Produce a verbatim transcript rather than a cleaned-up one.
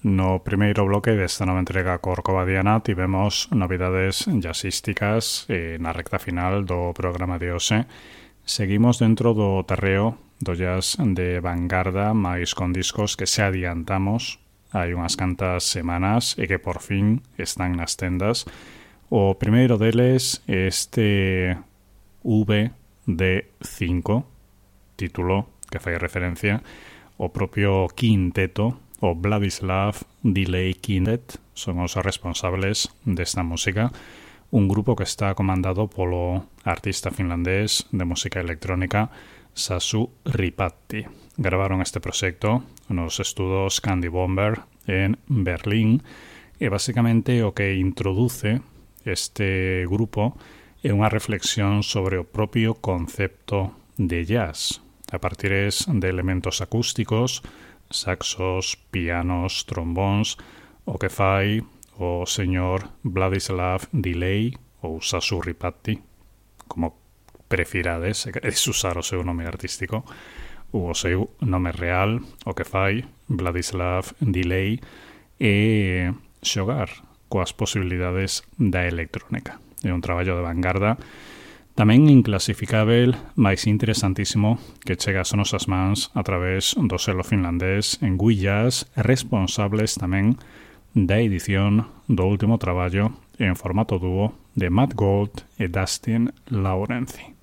No primeiro bloque desta nova entrega Corcovadiana tivemos novidades jazzísticas e na recta final do programa de hoxe. Seguimos dentro do terreo do jazz de vanguarda, máis con discos que se adiantamos hai unhas cantas semanas e que por fin están nas tendas. O primeiro deles é este V D cinco, título que fai referencia ao propio quinteto, o Vladislav Delay Quintet, son os responsables desta música, un grupo que está comandado polo artista finlandés de música electrónica Sasu Ripatti. Gravaron este proxecto nos estudos Candy Bomber en Berlín e basicamente o que introduce este grupo é unha reflexión sobre o propio concepto de jazz, a partir de elementos acústicos, saxos, pianos, trombóns, o que fai o señor Vladislav Delay ou Sasu Ripatti, como prefirades, é usar o seu nome artístico, ou o seu nome real, o que fai Vladislav Delay é xogar coas posibilidades da electrónica. É un traballo de vanguarda tamén inclasificável, máis interesantísimo, que chega ás nosas mans a través do selo finlandés en Guillas, responsables tamén da edición do último traballo en formato dúo de Matt Gold e Dustin Laurenzi.